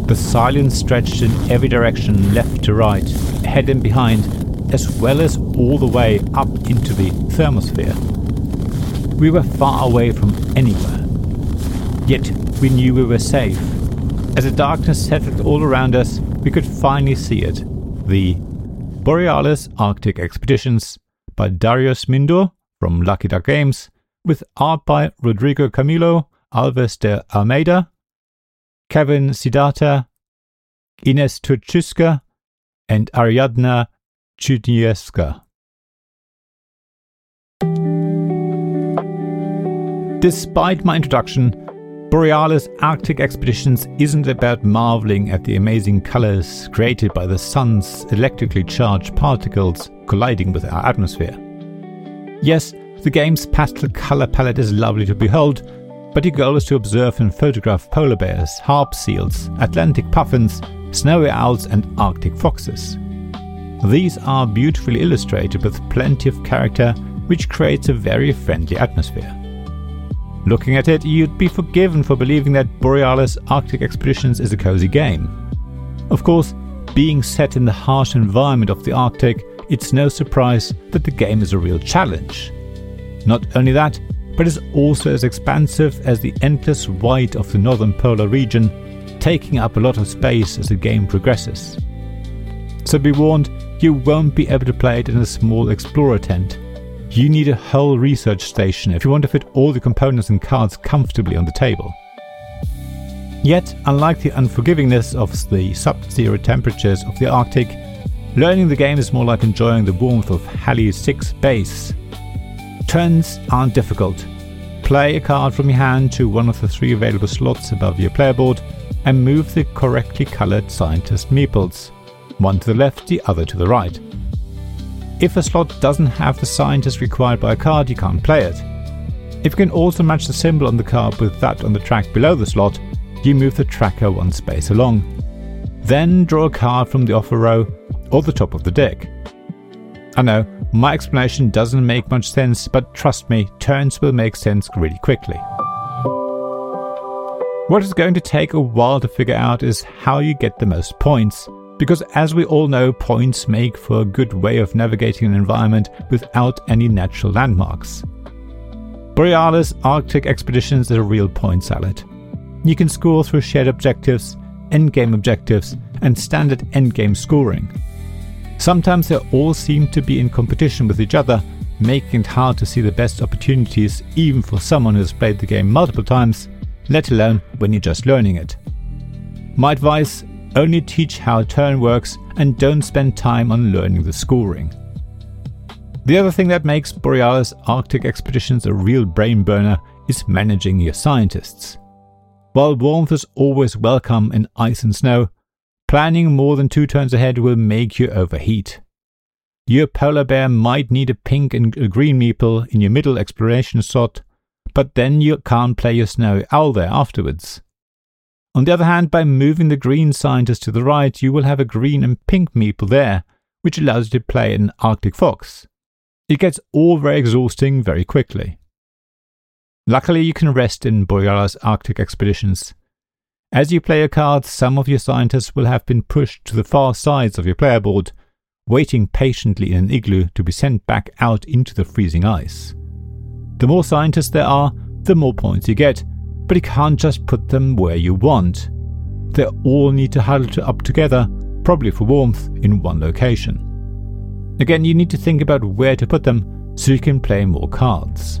The silence stretched in every direction, left to right, ahead and behind, as well as all the way up into the thermosphere. We were far away from anywhere. Yet we knew we were safe. As the darkness settled all around us, we could finally see it. The Borealis Arctic Expeditions by Darius Mindor from Lucky Duck Games, with art by Rodrigo Camilo Alves de Almeida, Kevin Siddhartha, Ines Turczyska, and Ariadna Chudniewska. Despite my introduction, Borealis Arctic Expeditions isn't about marveling at the amazing colors created by the sun's electrically charged particles colliding with our atmosphere. Yes, the game's pastel color palette is lovely to behold, but your goal is to observe and photograph polar bears, harp seals, Atlantic puffins, snowy owls and Arctic foxes. These are beautifully illustrated with plenty of character, which creates a very friendly atmosphere. Looking at it, you'd be forgiven for believing that Borealis Arctic Expeditions is a cozy game. Of course, being set in the harsh environment of the Arctic, it's no surprise that the game is a real challenge. Not only that, but it's also as expansive as the endless white of the northern polar region, taking up a lot of space as the game progresses. So be warned, you won't be able to play it in a small explorer tent. You need a whole research station if you want to fit all the components and cards comfortably on the table. Yet, unlike the unforgivingness of the sub-zero temperatures of the Arctic, learning the game is more like enjoying the warmth of Halley 6 base. Turns aren't difficult. Play a card from your hand to one of the 3 available slots above your player board and move the correctly colored scientist meeples, one to the left, the other to the right. If a slot doesn't have the scientist required by a card, you can't play it. If you can also match the symbol on the card with that on the track below the slot, you move the tracker 1 space along. Then draw a card from the offer row or the top of the deck. I know, my explanation doesn't make much sense, but trust me, turns will make sense really quickly. What is going to take a while to figure out is how you get the most points, because as we all know, points make for a good way of navigating an environment without any natural landmarks. Borealis Arctic Expeditions is a real point salad. You can score through shared objectives, endgame objectives, and standard endgame scoring. Sometimes they all seem to be in competition with each other, making it hard to see the best opportunities even for someone who has played the game multiple times, let alone when you're just learning it. My advice: only teach how a turn works and don't spend time on learning the scoring. The other thing that makes Borealis Arctic Expeditions a real brain burner is managing your scientists. While warmth is always welcome in ice and snow, planning more than 2 turns ahead will make you overheat. Your polar bear might need a pink and a green meeple in your middle exploration slot, but then you can't play your snowy owl there afterwards. On the other hand, by moving the green scientist to the right, you will have a green and pink meeple there, which allows you to play an Arctic fox. It gets all very exhausting very quickly. Luckily, you can rest in Borealis Arctic Expeditions. As you play your cards, some of your scientists will have been pushed to the far sides of your player board, waiting patiently in an igloo to be sent back out into the freezing ice. The more scientists there are, the more points you get, but you can't just put them where you want. They all need to huddle up together, probably for warmth, in one location. Again, you need to think about where to put them so you can play more cards.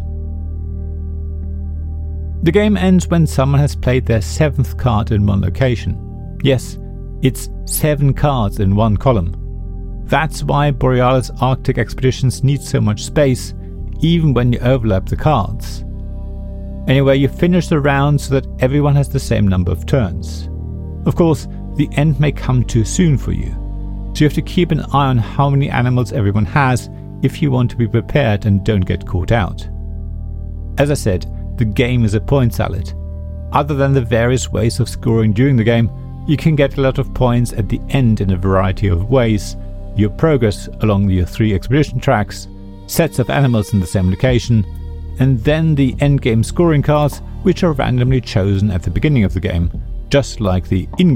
The game ends when someone has played their 7th card in one location. Yes, it's 7 cards in one column. That's why Borealis Arctic Expeditions need so much space, even when you overlap the cards. Anyway, you finish the round so that everyone has the same number of turns. Of course, the end may come too soon for you, so you have to keep an eye on how many animals everyone has if you want to be prepared and don't get caught out. As I said, the game is a point salad. Other than the various ways of scoring during the game, you can get a lot of points at the end in a variety of ways: your progress along your 3 expedition tracks, sets of animals in the same location, and then the endgame scoring cards, which are randomly chosen at the beginning of the game, just like the in